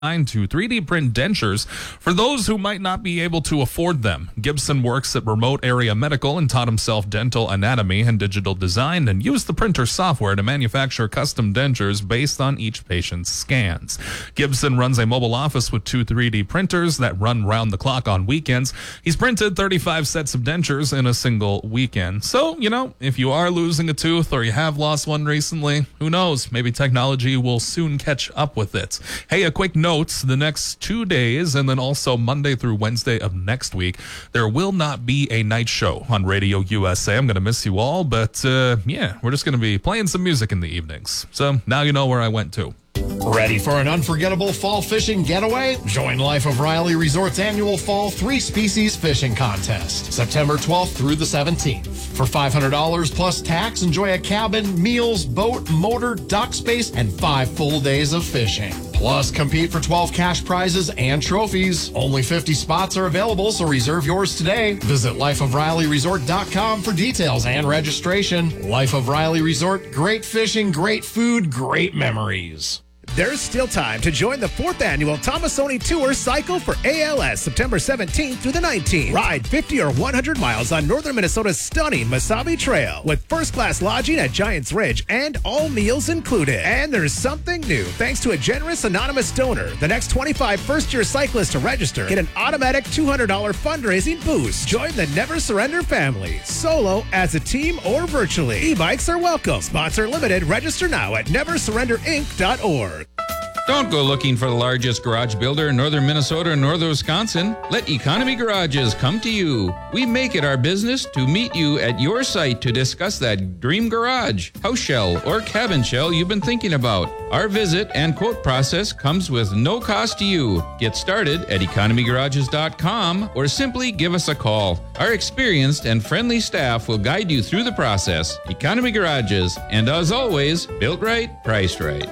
to 3D print dentures for those who might not be able to afford them. Gibson works at Remote Area Medical and taught himself dental anatomy and digital design and used the printer software to manufacture custom dentures based on each patient's scans. Gibson runs a mobile office with 2 3D printers that run round the clock on weekends. He's printed 35 sets of dentures in a single weekend. So, if you are losing a tooth or you have lost one recently, who knows? Maybe technology will soon catch up with it. Hey, a quick note. The next 2 days and then also Monday through Wednesday of next week, there will not be a night show on Radio USA. I'm going to miss you all, but we're just going to be playing some music in the evenings. So now you know where I went to. Ready for an unforgettable fall fishing getaway? Join Life of Riley Resort's annual Fall 3-Species Fishing Contest, September 12th through the 17th. For $500 plus tax, enjoy a cabin, meals, boat, motor, dock space, and 5 full days of fishing. Plus, compete for 12 cash prizes and trophies. Only 50 spots are available, so reserve yours today. Visit lifeofrileyresort.com for details and registration. Life of Riley Resort, great fishing, great food, great memories. There's still time to join the 4th annual Tomasoni Tour Cycle for ALS, September 17th through the 19th. Ride 50 or 100 miles on northern Minnesota's stunning Mesabi Trail with first-class lodging at Giants Ridge and all meals included. And there's something new. Thanks to a generous anonymous donor, the next 25 first-year cyclists to register get an automatic $200 fundraising boost. Join the Never Surrender family, solo, as a team, or virtually. E-bikes are welcome. Spots are limited. Register now at neversurrenderinc.org. Don't go looking for the largest garage builder in northern Minnesota and northern Wisconsin. Let Economy Garages come to you. We make it our business to meet you at your site to discuss that dream garage, house shell, or cabin shell you've been thinking about. Our visit and quote process comes with no cost to you. Get started at economygarages.com or simply give us a call. Our experienced and friendly staff will guide you through the process. Economy Garages, and as always, built right, priced right.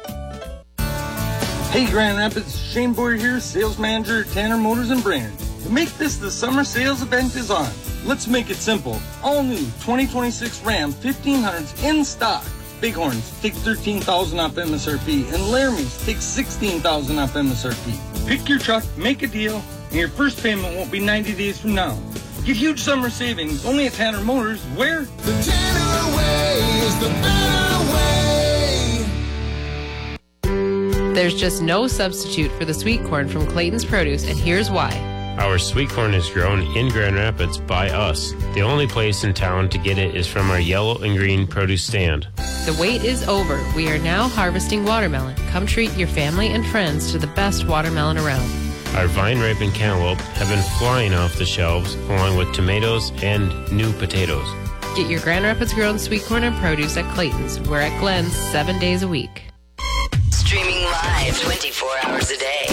Hey Grand Rapids, Shane Boyer here, sales manager at Tanner Motors and Brainerd. To make this the summer sales event is on. Let's make it simple. All new 2026 Ram 1500s in stock. Bighorns take $13,000 off MSRP and Laramie's take $16,000 off MSRP. Pick your truck, make a deal, and your first payment won't be 90 days from now. Get huge summer savings only at Tanner Motors, where the Tanner way is the better way. There's just no substitute for the sweet corn from Clayton's Produce, and here's why. Our sweet corn is grown in Grand Rapids by us. The only place in town to get it is from our yellow and green produce stand. The wait is over. We are now harvesting watermelon. Come treat your family and friends to the best watermelon around. Our vine-ripened cantaloupe have been flying off the shelves, along with tomatoes and new potatoes. Get your Grand Rapids grown sweet corn and produce at Clayton's. We're at Glenn's 7 days a week. Streaming live 24 hours a day.